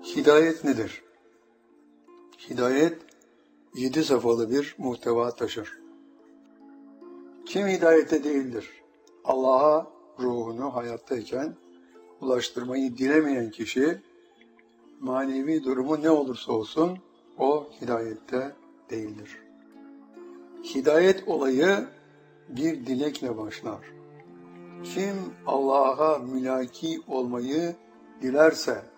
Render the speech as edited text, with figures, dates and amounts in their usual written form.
Hidayet nedir? Hidayet 7 safhalı bir muhteva taşır. Kim hidayette değildir? Allah'a ruhunu hayattayken ulaştırmayı dilemeyen kişi, manevi durumu ne olursa olsun o hidayette değildir. Hidayet olayı bir dilekle başlar. Kim Allah'a mülaki olmayı dilerse,